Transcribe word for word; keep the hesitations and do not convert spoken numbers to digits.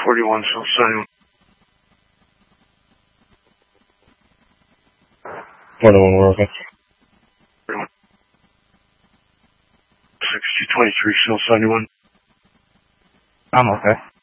forty-one, South seventy-one. forty-one, we're okay. sixty twenty-three, South seventy-one. I'm okay.